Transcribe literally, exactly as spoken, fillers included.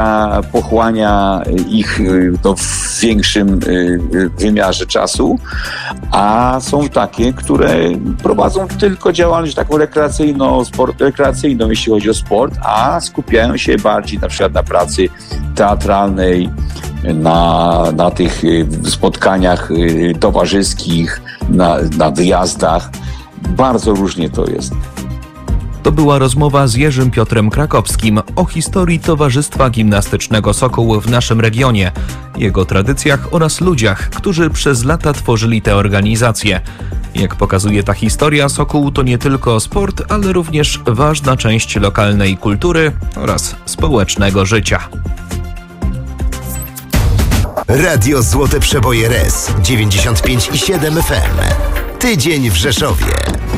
pochłania ich to w większym wymiarze czasu, a są takie, które prowadzą tylko działalność taką rekreacyjną, sport, rekreacyjną, jeśli chodzi o sport, a skupiają się bardziej na przykład na pracy teatralnej, na, na tych spotkaniach towarzyskich, na, na wyjazdach. Bardzo różnie to jest. To była rozmowa z Jerzym Piotrem Krakowskim o historii Towarzystwa Gimnastycznego Sokół w naszym regionie, jego tradycjach oraz ludziach, którzy przez lata tworzyli tę organizację. Jak pokazuje ta historia, Sokół to nie tylko sport, ale również ważna część lokalnej kultury oraz społecznego życia. Radio Złote Przeboje R E S dziewięćdziesiąt pięć i siedem F M. Tydzień w Rzeszowie.